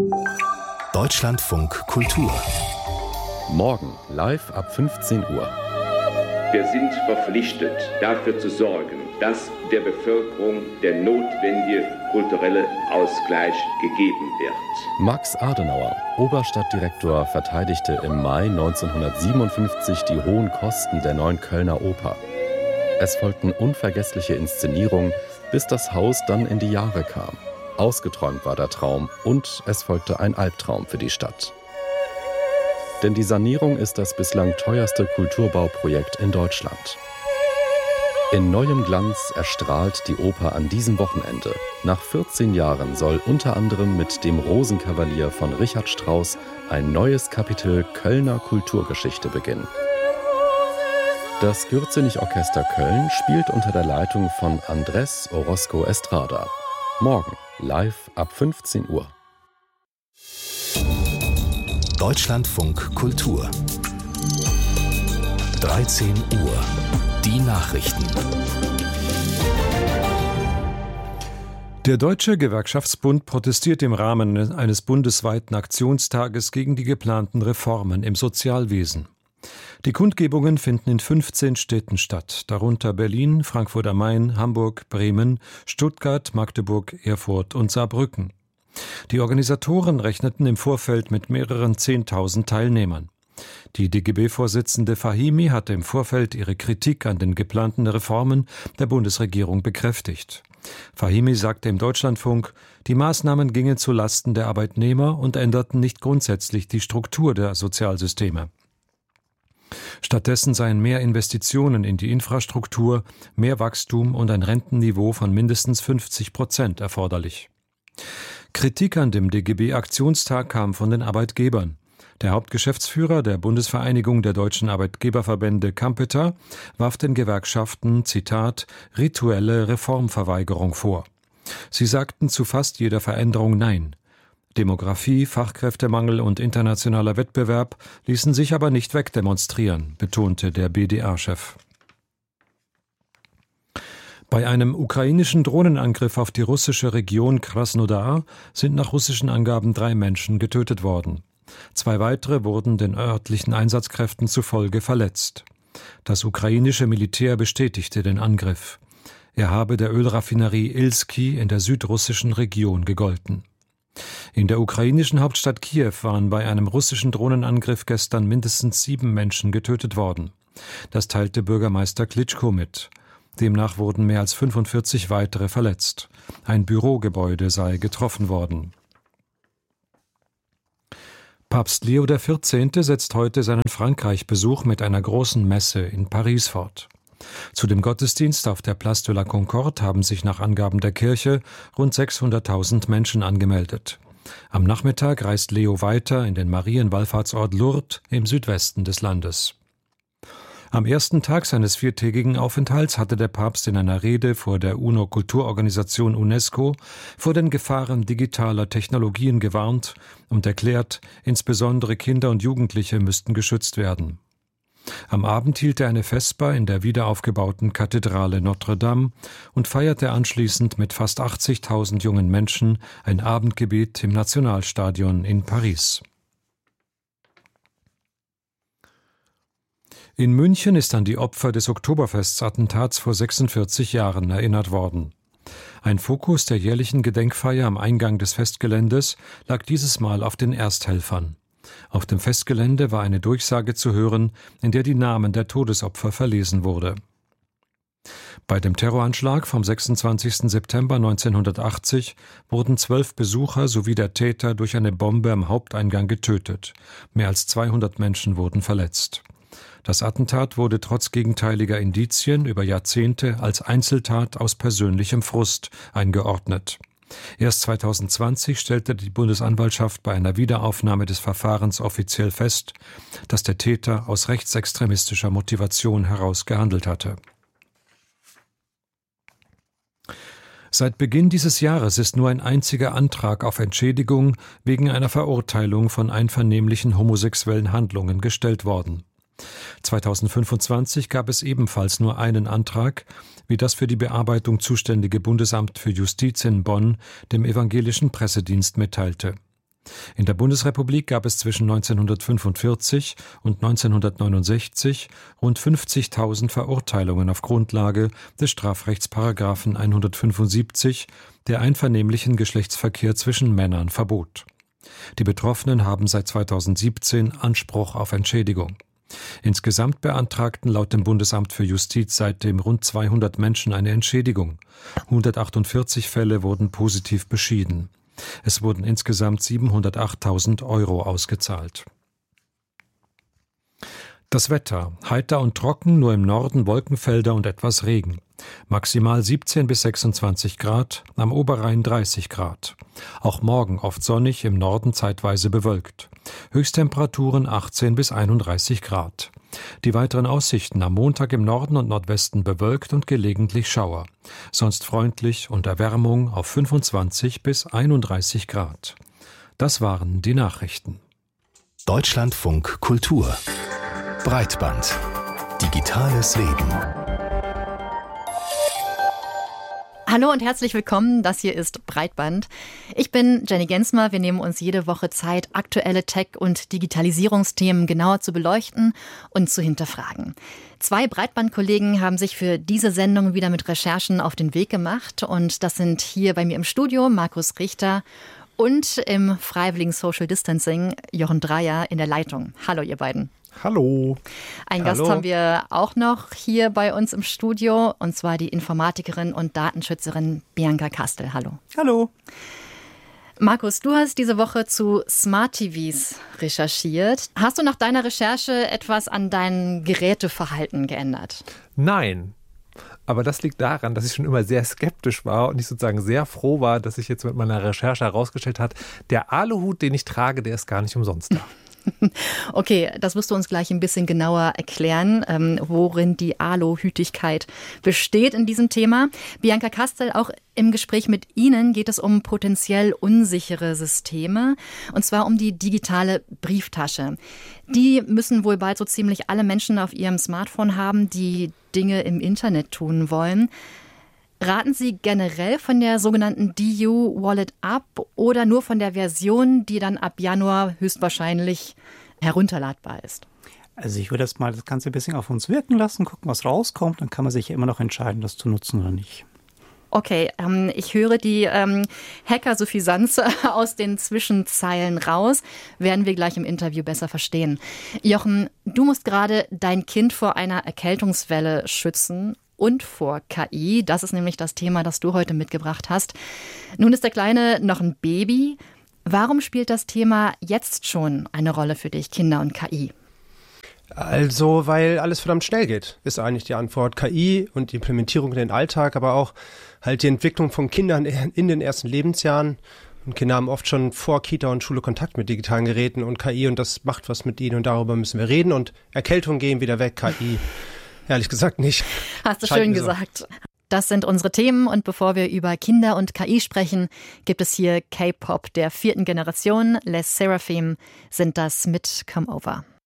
Deutschlandfunk Kultur. Morgen live ab 15 Uhr. Wir sind verpflichtet, dafür zu sorgen, dass der Bevölkerung der notwendige kulturelle Ausgleich gegeben wird. Max Adenauer, Oberstadtdirektor, verteidigte im Mai 1957 die hohen Kosten der neuen Kölner Oper. Es folgten unvergessliche Inszenierungen, bis das Haus dann in die Jahre kam. Ausgeträumt war der Traum und es folgte ein Albtraum für die Stadt. Denn die Sanierung ist das bislang teuerste Kulturbauprojekt in Deutschland. In neuem Glanz erstrahlt die Oper an diesem Wochenende. Nach 14 Jahren soll unter anderem mit dem Rosenkavalier von Richard Strauss ein neues Kapitel Kölner Kulturgeschichte beginnen. Das Gürzenich-Orchester Köln spielt unter der Leitung von Andrés Orozco Estrada. Morgen live ab 15 Uhr. Deutschlandfunk Kultur. 13 Uhr. Die Nachrichten. Der Deutsche Gewerkschaftsbund protestiert im Rahmen eines bundesweiten Aktionstages gegen die geplanten Reformen im Sozialwesen. Die Kundgebungen finden in 15 Städten statt, darunter Berlin, Frankfurt am Main, Hamburg, Bremen, Stuttgart, Magdeburg, Erfurt und Saarbrücken. Die Organisatoren rechneten im Vorfeld mit mehreren 10.000 Teilnehmern. Die DGB-Vorsitzende Fahimi hatte im Vorfeld ihre Kritik an den geplanten Reformen der Bundesregierung bekräftigt. Fahimi sagte im Deutschlandfunk, die Maßnahmen gingen zu Lasten der Arbeitnehmer und änderten nicht grundsätzlich die Struktur der Sozialsysteme. Stattdessen seien mehr Investitionen in die Infrastruktur, mehr Wachstum und ein Rentenniveau von mindestens 50% erforderlich. Kritik an dem DGB-Aktionstag kam von den Arbeitgebern. Der Hauptgeschäftsführer der Bundesvereinigung der deutschen Arbeitgeberverbände Kampeter warf den Gewerkschaften, Zitat, rituelle Reformverweigerung vor. Sie sagten zu fast jeder Veränderung Nein. Demografie, Fachkräftemangel und internationaler Wettbewerb ließen sich aber nicht wegdemonstrieren, betonte der BDA-Chef. Bei einem ukrainischen Drohnenangriff auf die russische Region Krasnodar sind nach russischen Angaben 3 Menschen getötet worden. 2 weitere wurden den örtlichen Einsatzkräften zufolge verletzt. Das ukrainische Militär bestätigte den Angriff. Er habe der Ölraffinerie Ilski in der südrussischen Region gegolten. In der ukrainischen Hauptstadt Kiew waren bei einem russischen Drohnenangriff gestern mindestens 7 Menschen getötet worden. Das teilte Bürgermeister Klitschko mit. Demnach wurden mehr als 45 weitere verletzt. Ein Bürogebäude sei getroffen worden. Papst Leo XIV. Setzt heute seinen Frankreich-Besuch mit einer großen Messe in Paris fort. Zu dem Gottesdienst auf der Place de la Concorde haben sich nach Angaben der Kirche rund 600.000 Menschen angemeldet. Am Nachmittag reist Leo weiter in den Marienwallfahrtsort Lourdes im Südwesten des Landes. Am ersten Tag seines 4-tägigen Aufenthalts hatte der Papst in einer Rede vor der UNO-Kulturorganisation UNESCO vor den Gefahren digitaler Technologien gewarnt und erklärt, insbesondere Kinder und Jugendliche müssten geschützt werden. Am Abend hielt er eine Vesper in der wiederaufgebauten Kathedrale Notre Dame und feierte anschließend mit fast 80.000 jungen Menschen ein Abendgebet im Nationalstadion in Paris. In München ist an die Opfer des Oktoberfestattentats vor 46 Jahren erinnert worden. Ein Fokus der jährlichen Gedenkfeier am Eingang des Festgeländes lag dieses Mal auf den Ersthelfern. Auf dem Festgelände war eine Durchsage zu hören, in der die Namen der Todesopfer verlesen wurde. Bei dem Terroranschlag vom 26. September 1980 wurden 12 Besucher sowie der Täter durch eine Bombe am Haupteingang getötet. Mehr als 200 Menschen wurden verletzt. Das Attentat wurde trotz gegenteiliger Indizien über Jahrzehnte als Einzeltat aus persönlichem Frust eingeordnet. Erst 2020 stellte die Bundesanwaltschaft bei einer Wiederaufnahme des Verfahrens offiziell fest, dass der Täter aus rechtsextremistischer Motivation heraus gehandelt hatte. Seit Beginn dieses Jahres ist nur ein einziger Antrag auf Entschädigung wegen einer Verurteilung von einvernehmlichen homosexuellen Handlungen gestellt worden. 2025 gab es ebenfalls nur einen Antrag, wie das für die Bearbeitung zuständige Bundesamt für Justiz in Bonn dem evangelischen Pressedienst mitteilte. In der Bundesrepublik gab es zwischen 1945 und 1969 rund 50.000 Verurteilungen auf Grundlage des Strafrechtsparagraphen 175, der einvernehmlichen Geschlechtsverkehr zwischen Männern verbot. Die Betroffenen haben seit 2017 Anspruch auf Entschädigung. Insgesamt beantragten laut dem Bundesamt für Justiz seitdem rund 200 Menschen eine Entschädigung. 148 Fälle wurden positiv beschieden. Es wurden insgesamt 708.000 € ausgezahlt. Das Wetter: heiter und trocken, nur im Norden Wolkenfelder und etwas Regen. Maximal 17 bis 26 Grad, am Oberrhein 30 Grad. Auch morgen oft sonnig, im Norden zeitweise bewölkt. Höchsttemperaturen 18 bis 31 Grad. Die weiteren Aussichten: am Montag im Norden und Nordwesten bewölkt und gelegentlich Schauer. Sonst freundlich und Erwärmung auf 25 bis 31 Grad. Das waren die Nachrichten. Deutschlandfunk Kultur. Breitband. Digitales Leben. Hallo und herzlich willkommen, das hier ist Breitband. Ich bin Jenny Gensmer, wir nehmen uns jede Woche Zeit, aktuelle Tech- und Digitalisierungsthemen genauer zu beleuchten und zu hinterfragen. 2 Breitbandkollegen haben sich für diese Sendung wieder mit Recherchen auf den Weg gemacht und das sind hier bei mir im Studio Markus Richter und im freiwilligen Social Distancing Jochen Dreyer in der Leitung. Hallo ihr beiden. Hallo. Einen Gast haben wir auch noch hier bei uns im Studio, und zwar die Informatikerin und Datenschützerin Bianca Kastel. Hallo. Hallo. Markus, du hast diese Woche zu Smart TVs recherchiert. Hast du nach deiner Recherche etwas an deinem Geräteverhalten geändert? Nein. Aber das liegt daran, dass ich schon immer sehr skeptisch war und ich sozusagen sehr froh war, dass sich jetzt mit meiner Recherche herausgestellt hat, der Aluhut, den ich trage, der ist gar nicht umsonst da. Okay, das musst du uns gleich ein bisschen genauer erklären, worin die Aluhütigkeit besteht in diesem Thema. Bianca Kastel, auch im Gespräch mit Ihnen geht es um potenziell unsichere Systeme, und zwar um die digitale Brieftasche. Die müssen wohl bald so ziemlich alle Menschen auf ihrem Smartphone haben, die Dinge im Internet tun wollen. Raten Sie generell von der sogenannten DU-Wallet ab oder nur von der Version, die dann ab Januar höchstwahrscheinlich herunterladbar ist? Also ich würde jetzt mal das Ganze ein bisschen auf uns wirken lassen, gucken, was rauskommt. Dann kann man sich ja immer noch entscheiden, das zu nutzen oder nicht. Okay, ich höre die Hacker-Suffisanz aus den Zwischenzeilen raus. Werden wir gleich im Interview besser verstehen. Jochen, du musst gerade dein Kind vor einer Erkältungswelle schützen. Und vor KI. Das ist nämlich das Thema, das du heute mitgebracht hast. Nun ist der Kleine noch ein Baby. Warum spielt das Thema jetzt schon eine Rolle für dich, Kinder und KI? Also, weil alles verdammt schnell geht, ist eigentlich die Antwort. KI und die Implementierung in den Alltag, aber auch halt die Entwicklung von Kindern in den ersten Lebensjahren. Und Kinder haben oft schon vor Kita und Schule Kontakt mit digitalen Geräten und KI und das macht was mit ihnen und darüber müssen wir reden. Und Erkältungen gehen wieder weg, KI. Ehrlich gesagt nicht. Hast du schön gesagt. Das sind unsere Themen und bevor wir über Kinder und KI sprechen, gibt es hier K-Pop der 4. Generation. Les Seraphim sind das mit Come Over.